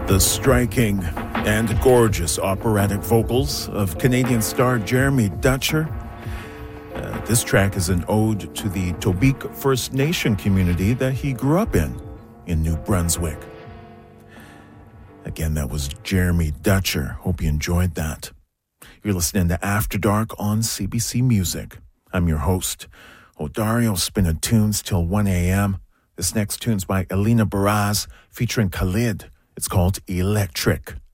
The striking and gorgeous operatic vocals of Canadian star Jeremy Dutcher. This track is an ode to the Tobique First Nation community that he grew up in New Brunswick. Again, that was Jeremy Dutcher. Hope you enjoyed that. You're listening to After Dark on CBC Music. I'm your host, Odario, spinning tunes till 1 a.m. This next tune's by Elena Baraz featuring Khalid. It's called Electric.